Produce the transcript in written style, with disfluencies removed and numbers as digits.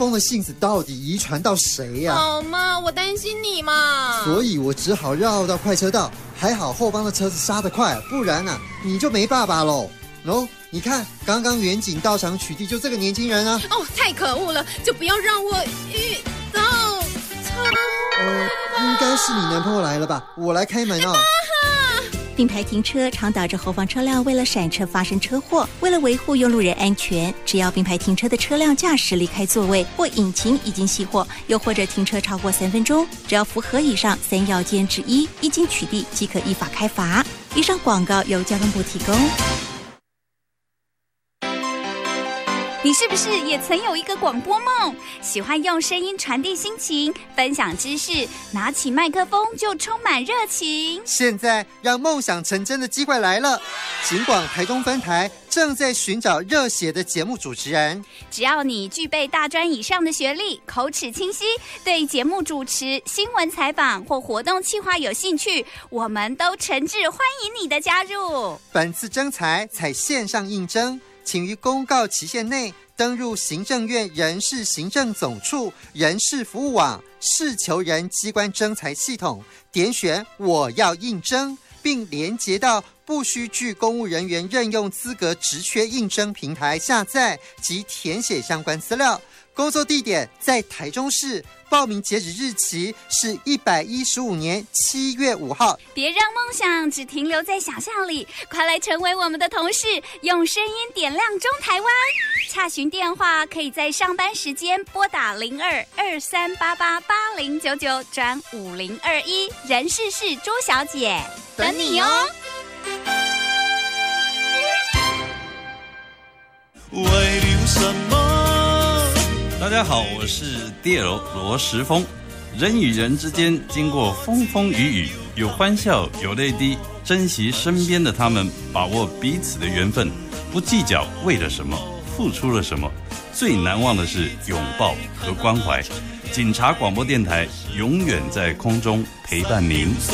峰的性子到底遗传到谁呀？ 好嘛，我担心你嘛。 所以我只好绕到快车道，还好后方的车子刹得快，不然啊，你就没爸爸喽。哦，你看，刚刚远景到场取缔就这个年轻人啊！ 哦，太可恶了，就不要让我遇到他。 应该是你男朋友来了吧？我来开门啊。 并排停车常导致后方车辆为了闪车发生车祸。为了维护用路人安全，只要并排停车的车辆驾驶离开座位，或引擎已经熄火，又或者停车超过3分钟，只要符合以上3要件之一，一经取缔即可依法开罚。以上广告由交通部提供。 你是不是也曾有一个广播梦？喜欢用声音传递心情，分享知识，拿起麦克风就充满热情。 现在让梦想成真的机会来了，警广台中分台正在寻找热血的节目主持人。 只要你具备大专以上的学历，口齿清晰，对节目主持、新闻采访或活动企划有兴趣，我们都诚挚欢迎你的加入。 本次征才采线上应征，请于公告期限内登入行政院人事行政总处人事服务网事求人机关征才系统，点选我要应征，并连结到不需具公务人员任用资格职缺应征平台下载及填写相关资料。工作地点在台中市，报名截止日期是115年7月5号。 别让梦想只停留在想象里，快来成为我们的同事，用声音点亮中台湾。洽询电话可以在上班时间拨打02-2388-8099转5021，人事是朱小姐，等你哦。 为留什么？大家好，我是DL罗时丰。人与人之间经过风风雨雨，有欢笑，有泪滴，珍惜身边的他们，把握彼此的缘分，不计较为了什么，付出了什么。最难忘的是拥抱和关怀。警察广播电台永远在空中陪伴您。